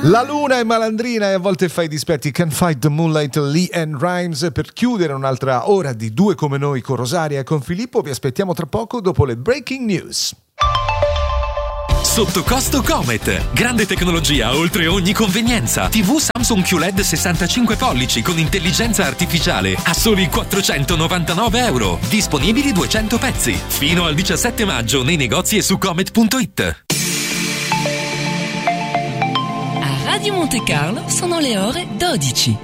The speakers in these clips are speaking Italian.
La luna è malandrina e a volte fa i dispetti. Can't Fight the Moonlight, LeAnn Rimes. Per chiudere un'altra ora di Due come noi con Rosaria e con Filippo, vi aspettiamo tra poco dopo le breaking news. Sotto costo Comet. Grande tecnologia oltre ogni convenienza. TV Samsung QLED 65 pollici con intelligenza artificiale a soli €499. Disponibili 200 pezzi. Fino al 17 maggio nei negozi e su comet.it. Radio Monte Carlo sono le ore 12.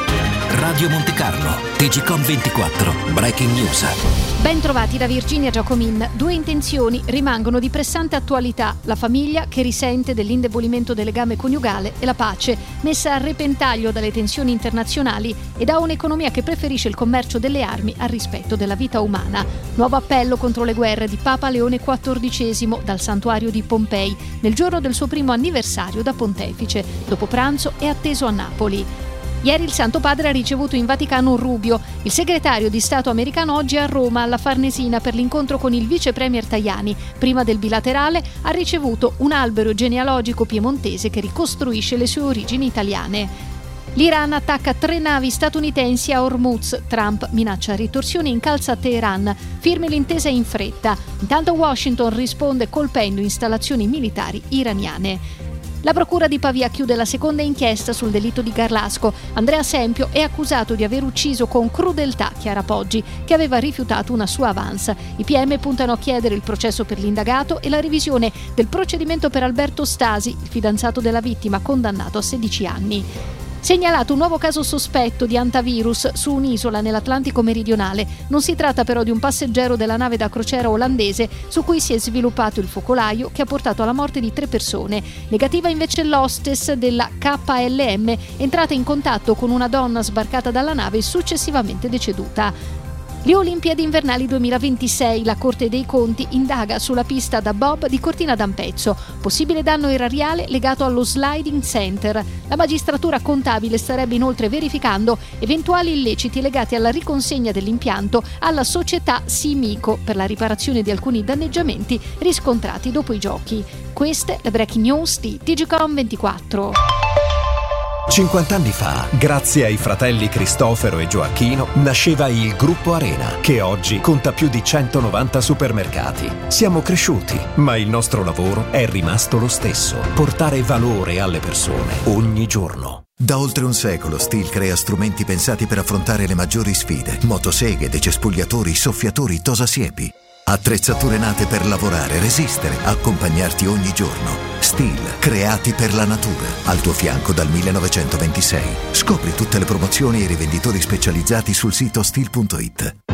Radio Monte Carlo, TGcom 24, Breaking News. Ben trovati da Virginia Giacomin. Due intenzioni rimangono di pressante attualità: la famiglia che risente dell'indebolimento del legame coniugale e la pace messa a repentaglio dalle tensioni internazionali e da un'economia che preferisce il commercio delle armi al rispetto della vita umana. Nuovo appello contro le guerre di Papa Leone XIV dal santuario di Pompei nel giorno del suo primo anniversario da pontefice. Dopo pranzo è atteso a Napoli. Ieri il Santo Padre ha ricevuto in Vaticano Rubio, il segretario di Stato americano, oggi a Roma alla Farnesina per l'incontro con il vice premier Tajani. Prima del bilaterale ha ricevuto un albero genealogico piemontese che ricostruisce le sue origini italiane. L'Iran attacca 3 navi statunitensi a Hormuz. Trump minaccia ritorsioni e incalza Teheran. Firmi l'intesa in fretta. Intanto Washington risponde colpendo installazioni militari iraniane. La procura di Pavia chiude la seconda inchiesta sul delitto di Garlasco. Andrea Sempio è accusato di aver ucciso con crudeltà Chiara Poggi, che aveva rifiutato una sua avanza. I PM puntano a chiedere il processo per l'indagato e la revisione del procedimento per Alberto Stasi, il fidanzato della vittima, condannato a 16 anni. Segnalato un nuovo caso sospetto di antivirus su un'isola nell'Atlantico meridionale. Non si tratta però di un passeggero della nave da crociera olandese su cui si è sviluppato il focolaio che ha portato alla morte di 3 persone. Negativa invece l'hostess della KLM, entrata in contatto con una donna sbarcata dalla nave e successivamente deceduta. Le Olimpiadi invernali 2026, la Corte dei Conti indaga sulla pista da bob di Cortina d'Ampezzo. Possibile danno erariale legato allo sliding center. La magistratura contabile starebbe inoltre verificando eventuali illeciti legati alla riconsegna dell'impianto alla società Simico per la riparazione di alcuni danneggiamenti riscontrati dopo i giochi. Queste le breaking news di TGcom 24. 50 anni fa, grazie ai fratelli Cristofero e Gioacchino, nasceva il Gruppo Arena, che oggi conta più di 190 supermercati. Siamo cresciuti, ma il nostro lavoro è rimasto lo stesso: portare valore alle persone ogni giorno. Da oltre un secolo Stihl crea strumenti pensati per affrontare le maggiori sfide: motoseghe, decespugliatori, soffiatori, tosasiepi. Attrezzature nate per lavorare, resistere, accompagnarti ogni giorno. Stihl, creati per la natura. Al tuo fianco dal 1926. Scopri tutte le promozioni e i rivenditori specializzati sul sito stihl.it.